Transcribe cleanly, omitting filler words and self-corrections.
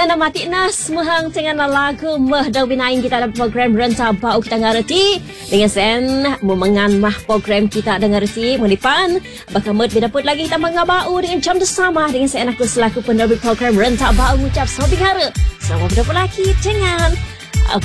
sana mati nas mahang dengan lagu mah dah binain kita dalam program Renta Bau kita ngerti dengan sen memengan mah program kita dengar reti menipan bakal mud dapat lagi kita mengabau dengan jam bersama dengan saya aku selaku penerbit program Renta Bau mengucap sampai hari sama berapa lagi dengan